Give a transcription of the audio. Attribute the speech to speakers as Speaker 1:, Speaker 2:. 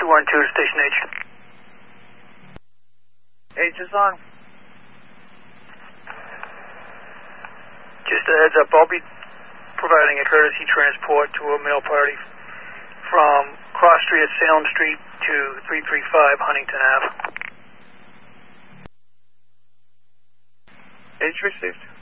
Speaker 1: 212 to Station H.
Speaker 2: H is on.
Speaker 1: Just a heads up, I'll be providing a courtesy transport to a mail party from Cross Street at Salem Street to 335 Huntington Ave.
Speaker 2: H received.